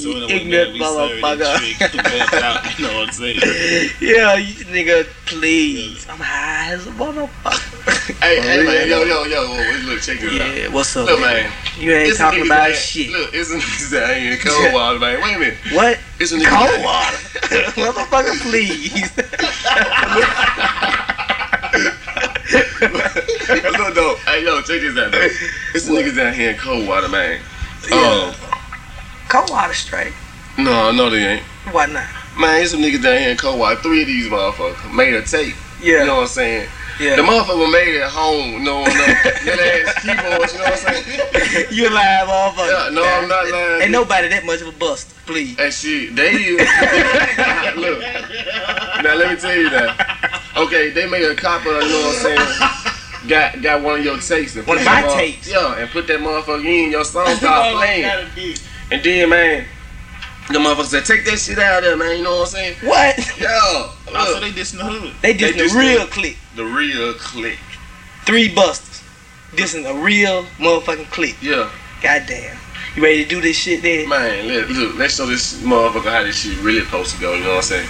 You ignorant motherfucker. You know what I'm saying? Yeah, you nigga, please. I'm high as a motherfucker. Hey, man, yo, look, check this out. Yeah, what's up, Look, man? man. You ain't It's a talking nigga about that- shit. Look, it's a nigga that ain't in cold water, man. Wait a minute. What? It's a nigga Cold that- water. Motherfucker, please. Look, though. Hey, yo, check this out, though. It's the niggas down here in cold water, man. Yeah. Cold water straight. No, they ain't. Why not? Man, it's some niggas down here in cold water. 3 of these motherfuckers made a tape. Yeah. You know what I'm saying? Yeah. The motherfucker made it at home, no, that ass keyboards, you know what I'm saying? You a lying motherfucker. Yeah, no, I'm not lying. Ain't nobody that much of a buster, please. And shit, they look. Now let me tell you that. Okay, they made a copy of, you know what I'm saying? Got one of your tapes. And One put of my that tapes? Yeah, and put that motherfucker in, your song start playing. And then, man, the motherfucker said, take that shit out of there, man, you know what I'm saying? What? Yo, Also, look, they dissing the hood. They dissing They the dissing real the- clique. the real click. 3 busters. Dissing a real motherfucking clique. Yeah, Goddamn. You ready to do this shit then? man, let's show this motherfucker how this shit really supposed to go, you know what I'm saying?